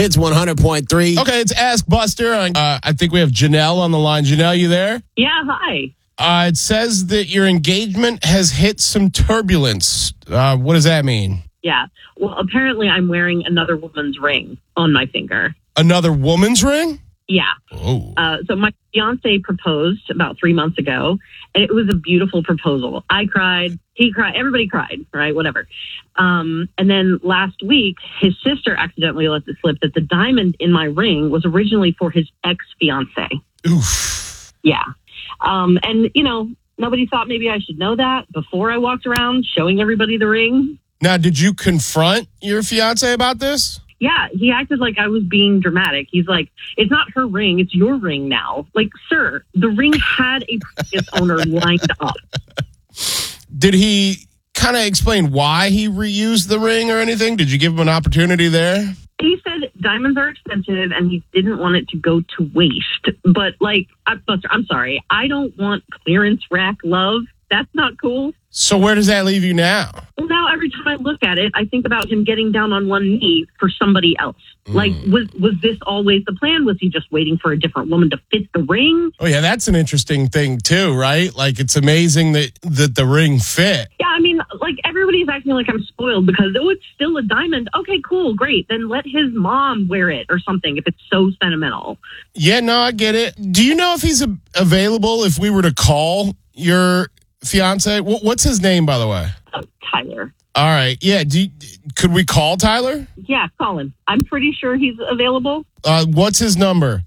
Hits 100.3. Okay, it's Ask Buster. I think we have Janelle on the line. Janelle, you there? Yeah, hi. It says that your engagement has hit some turbulence. What does that mean? Yeah. Well, apparently I'm wearing another woman's ring on my finger. Another woman's ring? Yeah. Oh. So my fiance proposed about 3 months ago, and it was a beautiful proposal. I cried. He cried. Everybody cried, right? Whatever. And then last week, his sister accidentally let it slip that the diamond in my ring was originally for his ex-fiance. Oof. Yeah. And, nobody thought maybe I should know that before I walked around showing everybody the ring. Now, did you confront your fiance about this? Yeah, he acted like I was being dramatic. He's like, it's not her ring, it's your ring now. Like, sir, the ring had a previous owner lined up. Did he kind of explain why he reused the ring or anything? Did you give him an opportunity there? He said diamonds are expensive and he didn't want it to go to waste. But, Buster, I'm sorry. I don't want clearance rack love. That's not cool. So where does that leave you now? Well, now every time I look at it, I think about him getting down on one knee for somebody else. Like, was this always the plan? Was he just waiting for a different woman to fit the ring? Oh, yeah, that's an interesting thing, too, right? Like, it's amazing that the ring fit. Yeah, I mean, everybody's acting like I'm spoiled because, it's still a diamond. Okay, cool, great. Then let his mom wear it or something if it's so sentimental. Yeah, no, I get it. Do you know if he's available if we were to call your fiance? What's his name, by the way? Tyler. All right. Yeah. Could we call Tyler? Yeah, call him. I'm pretty sure he's available. What's his number?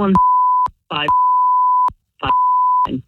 615.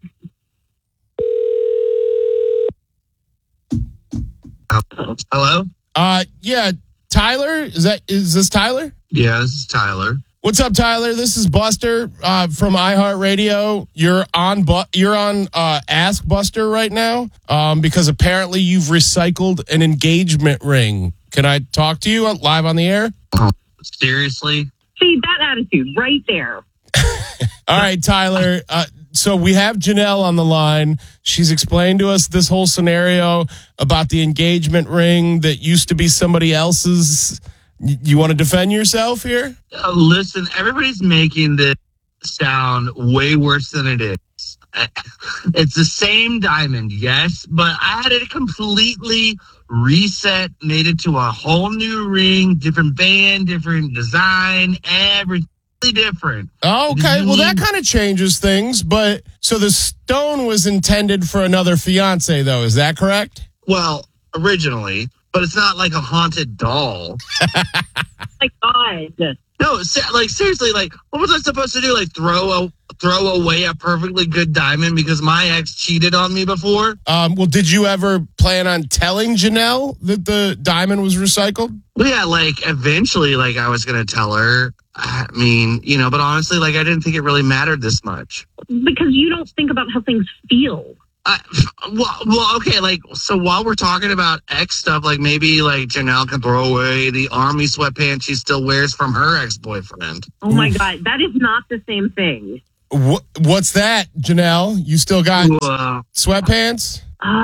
Hello? Yeah. Tyler? Is this Tyler? Yeah, this is Tyler. What's up, Tyler? This is Buster from iHeartRadio. You're on Ask Buster right now because apparently you've recycled an engagement ring. Can I talk to you live on the air? Oh, seriously? See, that attitude right there. All right, Tyler. So we have Janelle on the line. She's explained to us this whole scenario about the engagement ring that used to be somebody else's. You want to defend yourself here? Listen, everybody's making this sound way worse than it is. It's the same diamond, yes, but I had it completely reset, made it to a whole new ring, different band, different design, everything different. Okay, well, that kind of changes things, but so the stone was intended for another fiance, though, is that correct? Well, originally, but it's not like a haunted doll. My God. No, seriously, what was I supposed to do? Throw away a perfectly good diamond because my ex cheated on me before? Well, did you ever plan on telling Janelle that the diamond was recycled? Well, yeah, eventually, I was going to tell her. I mean, but honestly, I didn't think it really mattered this much. Because you don't think about how things feel. Well, okay, so while we're talking about ex stuff, maybe Janelle can throw away the army sweatpants she still wears from her ex-boyfriend. Oh my God, that is not the same thing. What's that, Janelle? You still got sweatpants?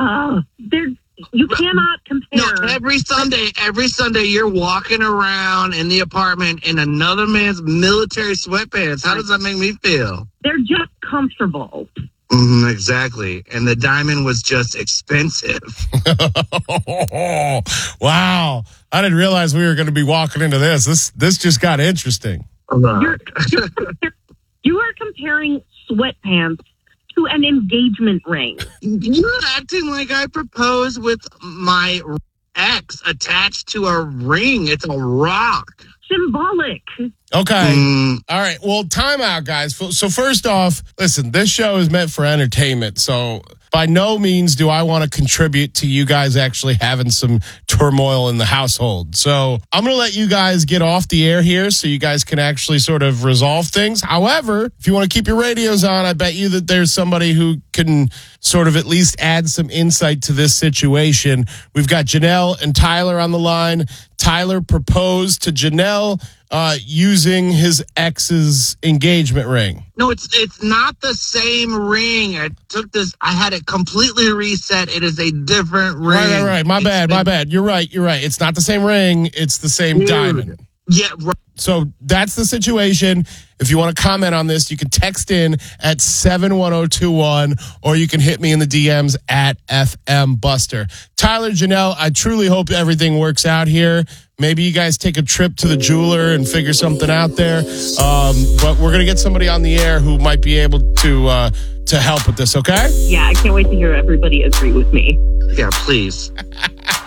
You cannot compare. No, every Sunday you're walking around in the apartment in another man's military sweatpants. How does that make me feel? They're just comfortable. Exactly. And the diamond was just expensive. Wow. I didn't realize we were going to be walking into this. This just got interesting. You are comparing sweatpants to an engagement ring. You're acting like I proposed with my ex attached to a ring. It's a rock. Symbolic. Okay. All right. Well, time out, guys. So first off, listen, this show is meant for entertainment. So by no means do I want to contribute to you guys actually having some turmoil in the household. So I'm going to let you guys get off the air here so you guys can actually sort of resolve things. However, if you want to keep your radios on, I bet you that there's somebody who can sort of at least add some insight to this situation. We've got Janelle and Tyler on the line. Tyler proposed to Janelle using his ex's engagement ring. No, it's not the same ring. I had it completely reset. It is a different ring. Right. My bad. You're right. It's not the same ring. It's the same diamond. Yeah, right. So that's the situation. If you want to comment on this, you can text in at 71021 or you can hit me in the DMs at FM Buster. Tyler, Janelle, I truly hope everything works out here. Maybe you guys take a trip to the jeweler and figure something out there. But we're going to get somebody on the air who might be able to help with this, okay? Yeah, I can't wait to hear everybody agree with me. Yeah, please.